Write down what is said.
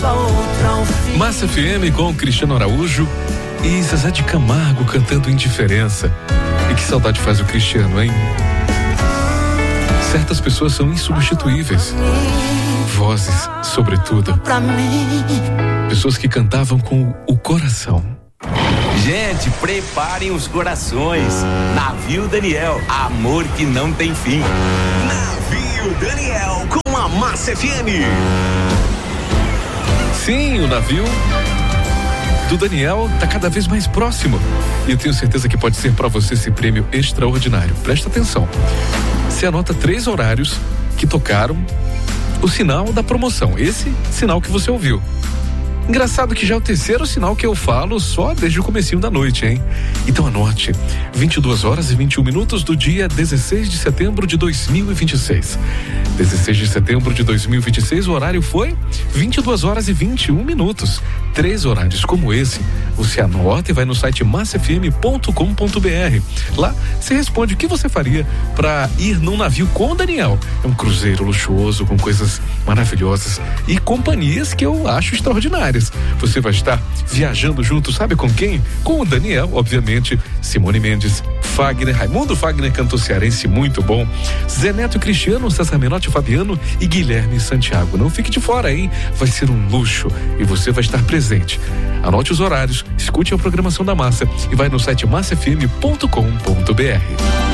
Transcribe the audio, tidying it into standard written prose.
Massa FM com Cristiano Araújo e Zezé de Camargo cantando Indiferença. E que saudade faz o Cristiano, hein? Certas pessoas são insubstituíveis. Vozes, sobretudo. Pessoas que cantavam com o coração. Gente, preparem os corações. Navio Daniel, amor que não tem fim. Navio Daniel com a Massa FM. Sim, o navio do Daniel está cada vez mais próximo. E eu tenho certeza que pode ser para você esse prêmio extraordinário. Presta atenção. Você anota 3 horários que tocaram o sinal da promoção. Esse sinal que você ouviu. Engraçado que já é o 3º sinal que eu falo só desde o comecinho da noite, hein? Então anote, 22h21 do dia 16 de setembro de 2026. 16 de setembro de 2026, o horário foi 22h21. 3 horários como esse, você anota e vai no site massafm.com.br. Lá, você responde o que você faria para ir num navio com o Daniel. É um cruzeiro luxuoso, com coisas maravilhosas e companhias que eu acho extraordinárias. Você vai estar viajando junto, sabe com quem? Com o Daniel, obviamente, Simone Mendes, Fagner, Raimundo Fagner, cantor cearense muito bom, Zé Neto Cristiano, César Menotti Fabiano e Guilherme Santiago. Não fique de fora, hein? Vai ser um luxo e você vai estar presente. Anote os horários, escute a programação da Massa e vai no site massafm.com.br.